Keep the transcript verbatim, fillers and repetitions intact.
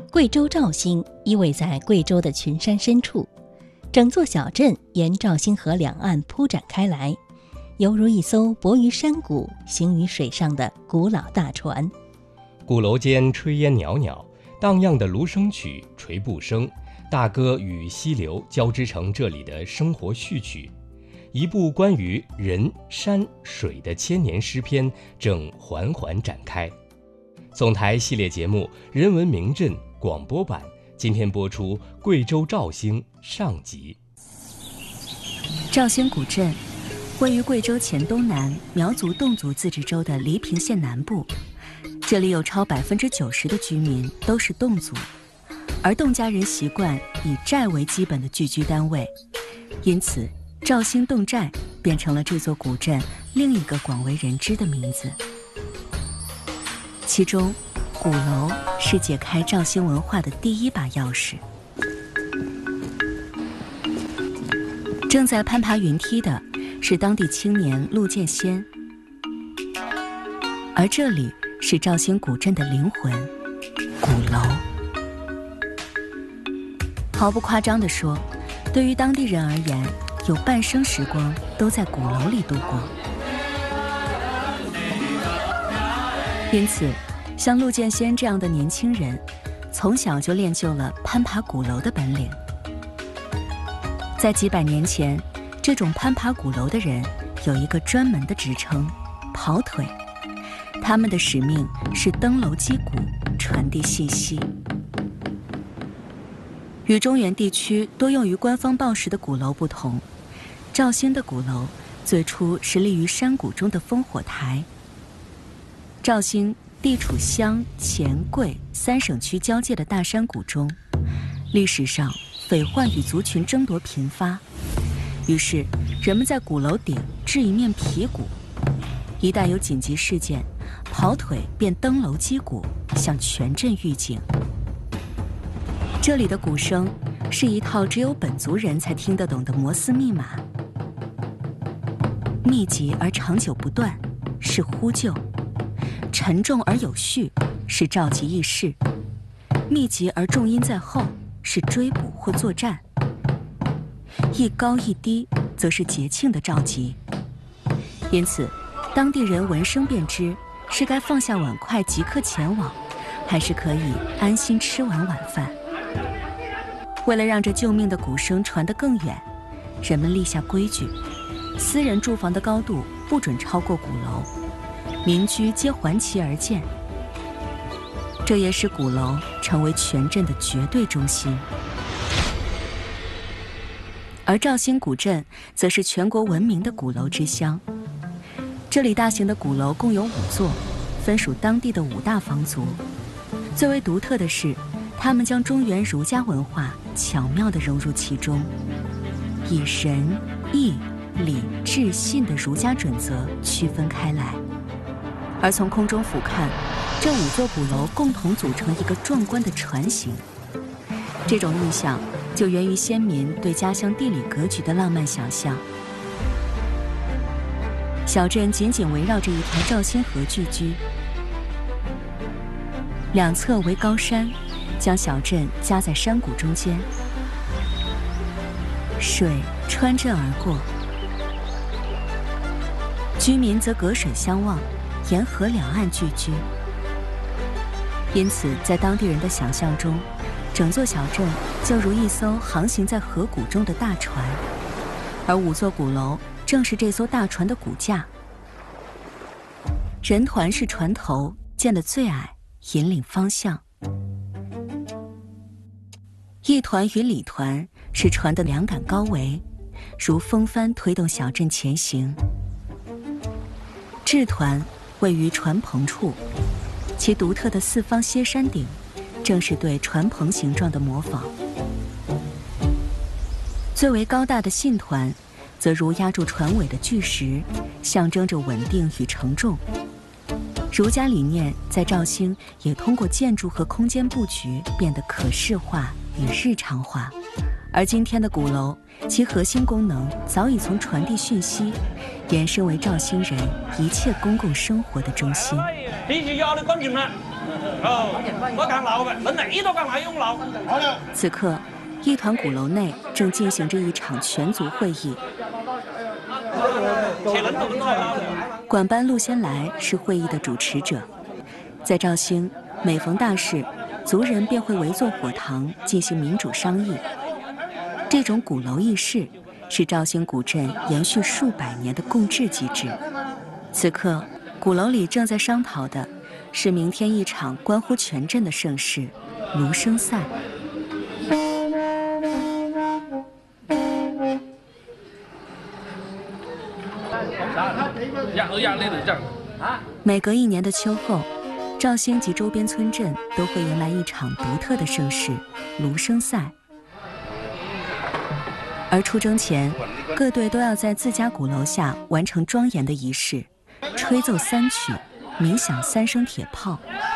贵州肇兴依偎在贵州的群山深处，整座小镇沿肇兴河两岸铺展开来，犹如一艘泊于山谷、行于水上的古老大船。 鼓楼间炊烟袅袅，荡漾的芦笙曲、垂步声，大歌与溪流交织成这里的生活序曲。一部关于人、山、水的千年诗篇正缓缓展开。总台系列节目《人文名镇》广播版，今天播出贵州肇兴上集。 肇兴古镇位于贵州黔东南苗族侗族自治州的黎平县南部，这里有超百分之九十的居民都是侗族，而侗家人习惯以寨为基本的聚居单位，因此肇兴侗寨变成了这座古镇另一个广为人知的名字。其中，鼓楼是解开肇兴文化的第一把钥匙。正在攀爬云梯的是当地青年陆建先，而这里是肇兴古镇的灵魂——鼓楼。毫不夸张地说，对于当地人而言，有半生时光都在鼓楼里度过。因此，像陆建先这样的年轻人，从小就练就了攀爬鼓楼的本领。在几百年前，这种攀爬鼓楼的人有一个专门的职称——跑腿。他们的使命是登楼击鼓，传递信息。与中原地区多用于官方报时的鼓楼不同，肇兴的鼓楼最初是立于山谷中的烽火台。肇兴地处湘、黔、贵三省区交界的大山谷中，历史上匪患与族群争夺频发，于是人们在鼓楼顶置一面皮鼓，一旦有紧急事件，跑腿便登楼击鼓，向全镇预警。这里的鼓声是一套只有本族人才听得懂的摩斯密码，密集而长久不断是呼救，沉重而有序是召集议事，密集而重音在后是追捕或作战，一高一低则是节庆的召集。因此当地人闻声便知是该放下碗筷即刻前往，还是可以安心吃完晚饭。为了让这救命的鼓声传得更远，人们立下规矩：私人住房的高度不准超过鼓楼，民居皆环其而建。这也使鼓楼成为全镇的绝对中心。而肇兴古镇则是全国闻名的鼓楼之乡。这里大型的鼓楼共有五座，分属当地的五大方族。最为独特的是，他们将中原儒家文化巧妙地融入其中，以仁、义、礼、智、信的儒家准则区分开来。而从空中俯瞰，这五座鼓楼共同组成一个壮观的船形。这种印象就源于先民对家乡地理格局的浪漫想象。小镇紧紧围绕着一条肇兴河聚居，两侧为高山，将小镇夹在山谷中间，水穿镇而过，居民则隔水相望，沿河两岸聚居。因此在当地人的想象中，整座小镇就如一艘航行在河谷中的大船，而五座鼓楼正是这艘大船的骨架。人团是船头，建得最矮，引领方向。一团与礼团是船的两杆高桅，如风帆推动小镇前行。制团位于船篷处，其独特的四方歇山顶正是对船篷形状的模仿。最为高大的信团则如压住船尾的巨石，象征着稳定与承重。儒家理念在肇兴也通过建筑和空间布局变得可视化与日常化。 而今天的鼓楼，其核心功能早已从传递讯息，延伸为肇兴人一切公共生活的中心。 必须要的观众了，哦，我讲老嘅，本嚟呢度講係用老。 此刻，一团鼓楼内正进行着一场全族会议。管班陆先来是会议的主持者。在肇兴，每逢大事，族人便会围坐火塘进行民主商议。这种鼓楼议事是肇兴古镇延续数百年的共治机制。此刻，鼓楼里正在商讨的是明天一场关乎全镇的盛事——芦笙赛。每隔一年的秋后，肇兴及周边村镇都会迎来一场独特的盛事——芦笙赛。而出征前，各队都要在自家鼓楼下完成庄严的仪式，吹奏三曲，鸣响三声铁炮，